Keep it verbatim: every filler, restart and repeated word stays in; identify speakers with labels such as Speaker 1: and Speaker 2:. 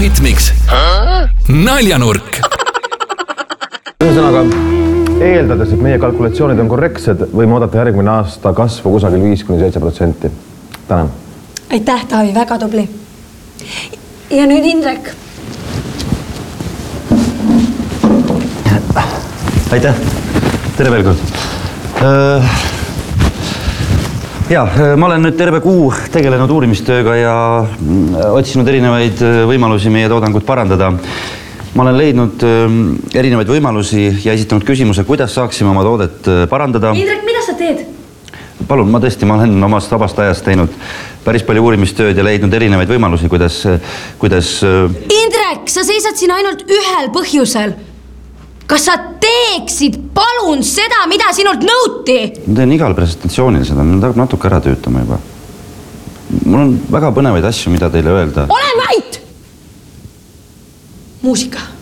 Speaker 1: ritmiks naljanurk.
Speaker 2: Ühesõnaga, eeldades, et meie kalkulatsioonid on korrektsed, võime oodata järgmine aasta kasvu kusagil viis kuni seitse protsenti. Tänan.
Speaker 3: Aitäh, Taavi, väga tubli. Ja nüüd Indrek.
Speaker 4: Aitäh. Tere veel kord. Ja, ma olen nüüd terve kuu tegelenud uurimistööga ja otsinud erinevaid võimalusi meie toodangut parandada. Ma olen leidnud erinevaid võimalusi ja esitanud küsimuse, kuidas saaksime oma toodet parandada.
Speaker 3: Indrek, mida sa teed?
Speaker 4: Palun, ma tõesti, ma olen omast vabast ajast teinud päris palju uurimistööd ja leidnud erinevaid võimalusi, kuidas... kuidas...
Speaker 3: Indrek, sa seisad siin ainult ühel põhjusel. Kas sa teeksid palun seda, mida sinult nõuti?
Speaker 4: Ma teen igal presentatsioonil seda, ma tahab natuke ära töötama juba. Mul on väga põnevaid asju, mida teile öelda.
Speaker 3: Ole vait! Muusika.